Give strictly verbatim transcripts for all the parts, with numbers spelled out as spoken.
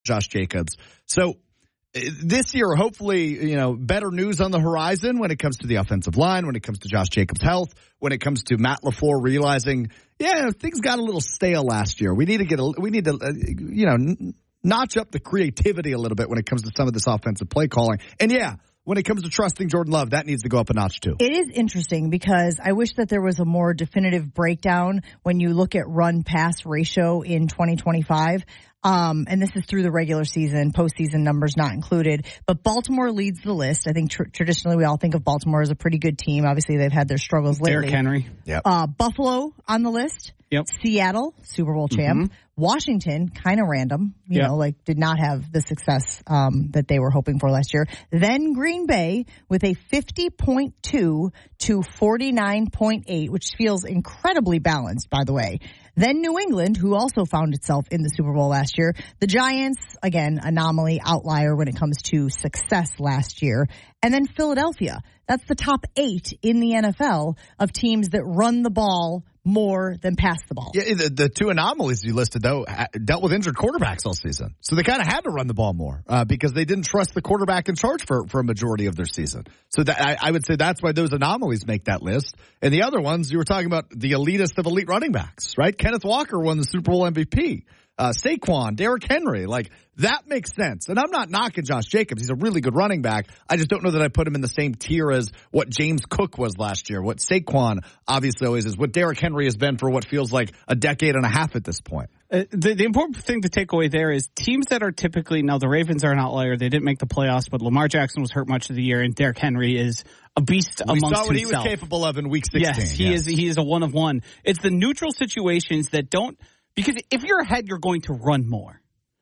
Josh Jacobs. So this year, hopefully, you know, better news on the horizon when it comes to the offensive line, when it comes to Josh Jacobs' health, when it comes to Matt LaFleur realizing, yeah, things got a little stale last year. We need to get a, we need to, uh, you know, n- notch up the creativity a little bit when it comes to some of this offensive play calling. And yeah, when it comes to trusting Jordan Love, that needs to go up a notch too. It is interesting because I wish that there was a more definitive breakdown when you look at run-pass ratio in twenty twenty-five. Um, and this is through the regular season, postseason numbers not included. But Baltimore leads the list. I think tr- traditionally we all think of Baltimore as a pretty good team. Obviously, they've had their struggles lately. Derrick Henry. Yep. Uh, Buffalo on the list. Yep. Seattle, Super Bowl champ. Mm-hmm. Washington, kind of random. You yep. know, like did not have the success um, that they were hoping for last year. Then Green Bay with a fifty point two to forty-nine point eight, which feels incredibly balanced, by the way. Then New England, who also found itself in the Super Bowl last year. The Giants, again, anomaly, outlier when it comes to success last year. And then Philadelphia. That's the top eight in the N F L of teams that run the ball more than pass the ball. Yeah, the, the two anomalies you listed, though, dealt with injured quarterbacks all season. So they kind of had to run the ball more uh, because they didn't trust the quarterback in charge for, for a majority of their season. So that, I, I would say that's why those anomalies make that list. And the other ones, you were talking about the elitist of elite running backs, right? Kenneth Walker won the Super Bowl M V P. Uh, Saquon, Derrick Henry, like that makes sense. And I'm not knocking Josh Jacobs. He's a really good running back. I just don't know that I put him in the same tier as what James Cook was last year, what Saquon obviously always is, what Derrick Henry has been for what feels like a decade and a half at this point. Uh, the, the important thing to take away there is teams that are typically, now the Ravens are an outlier. They didn't make the playoffs, but Lamar Jackson was hurt much of the year, and Derrick Henry is a beast we amongst himself. We saw what he was capable of in week sixteen. Yes, he yes. is. He is a one of one. It's the neutral situations that don't, because if you're ahead, you're going to run more.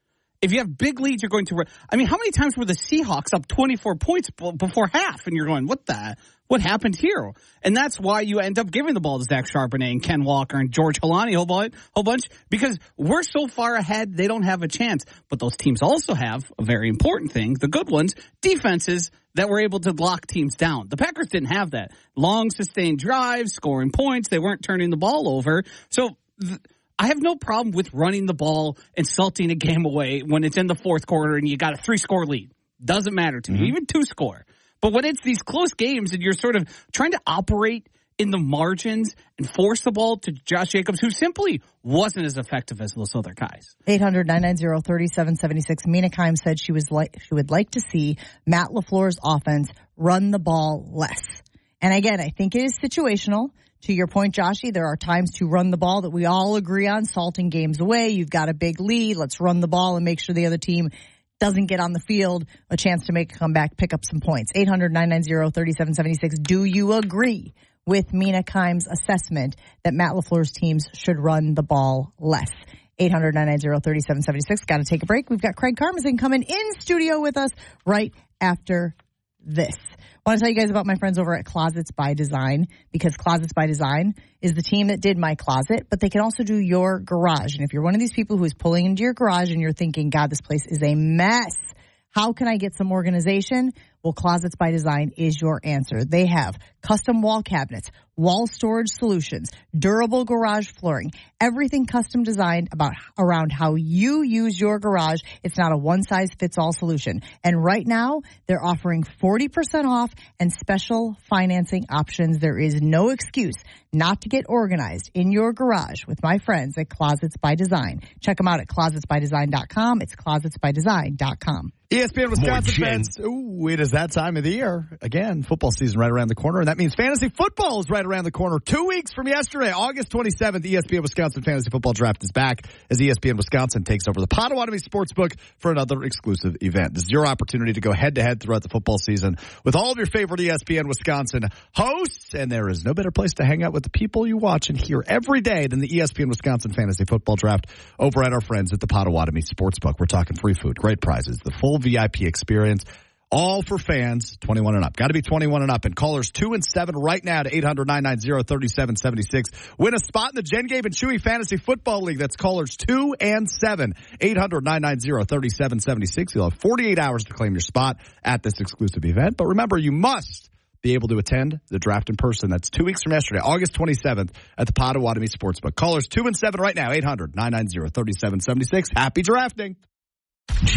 If you have big leads, you're going to run. I mean, how many times were the Seahawks up twenty-four points b- before half? And you're going, what the, what happened here? And that's why you end up giving the ball to Zach Charbonnet and Ken Walker and George Halani a whole bunch, whole bunch, because we're so far ahead, they don't have a chance. But those teams also have a very important thing, the good ones, defenses that were able to lock teams down. The Packers didn't have that. Long, sustained drives, scoring points. They weren't turning the ball over. So th- I have no problem with running the ball and salting a game away when it's in the fourth quarter and you got a three-score lead. Doesn't matter to me, mm-hmm. even two-score. But when it's these close games and you're sort of trying to operate in the margins and force the ball to Josh Jacobs, who simply wasn't as effective as those other guys. eight hundred, nine nine zero, three seven seven six. Mina Kimes said she was like she would like to see Matt LaFleur's offense run the ball less. And again, I think it is situational. To your point, Joshy, there are times to run the ball that we all agree on, salting games away. You've got a big lead. Let's run the ball and make sure the other team doesn't get on the field, a chance to make a comeback, pick up some points. eight hundred, nine nine zero, three seven seven six. Do you agree with Mina Kimes' assessment that Matt LaFleur's teams should run the ball less? eight hundred, nine nine zero, three seven seven six. Got to take a break. We've got Craig Karmazin coming in studio with us right after this. I want to tell you guys about my friends over at Closets by Design, because Closets by Design is the team that did my closet, but they can also do your garage. And if you're one of these people who is pulling into your garage and you're thinking, God, this place is a mess, how can I get some organization? Well, Closets by Design is your answer. They have custom wall cabinets, wall storage solutions, durable garage flooring, everything custom designed about around how you use your garage. It's not a one-size-fits-all solution. And right now, they're offering forty percent off and special financing options. There is no excuse not to get organized in your garage with my friends at Closets by Design. Check them out at closets by design dot com. It's closets by design dot com. E S P N Wisconsin fans, ooh, it is that time of the year. Again, football season right around the corner, and that means fantasy football is right around the corner. Two weeks from yesterday, August twenty-seventh, E S P N Wisconsin Fantasy Football Draft is back as E S P N Wisconsin takes over the Potawatomi Sportsbook for another exclusive event. This is your opportunity to go head-to-head throughout the football season with all of your favorite E S P N Wisconsin hosts, and there is no better place to hang out with the people you watch and hear every day than the E S P N Wisconsin Fantasy Football Draft over at our friends at the Potawatomi Sportsbook. We're talking free food, great prizes, the full V I P experience, all for fans twenty-one and up. Got to be twenty-one and up. And callers two and seven right now to eight hundred, nine nine zero, three seven seven six. Win a spot in the Jen Gabe and Chewy Fantasy Football League. That's callers two and seven. eight hundred, nine nine zero, three seven seven six. You'll have forty-eight hours to claim your spot at this exclusive event. But remember, you must be able to attend the draft in person. That's two weeks from yesterday, August twenty-seventh at the Potawatomi Sportsbook. Callers two and seven right now, eight hundred, nine nine zero, three seven seven six. Happy drafting. J